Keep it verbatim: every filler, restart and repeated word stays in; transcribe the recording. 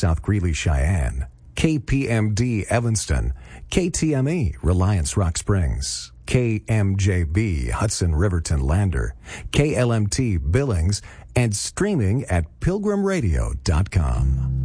South Greeley, Cheyenne, K P M D Evanston, K T M E Reliance Rock Springs, K M J B Hudson Riverton Lander, K L M T Billings, and streaming at pilgrim radio dot com.